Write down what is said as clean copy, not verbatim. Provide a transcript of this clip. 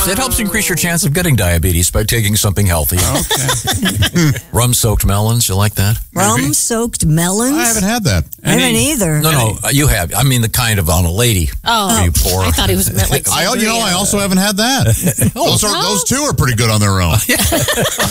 It helps increase your chance of getting diabetes by taking something healthy. Okay. Rum-soaked melons, you like that? Rum-soaked melons? I haven't had that. I haven't either. No, you have. I mean the kind of on a lady. Oh, you pour. I thought he was meant like I also haven't had that. Those two are pretty good on their own.